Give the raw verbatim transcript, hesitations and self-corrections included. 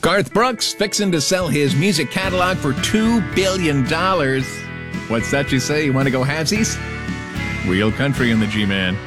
Garth Brooks fixing to sell his music catalog for two billion dollars. What's that you say? You want to go halvesies? Real country in the G-Man.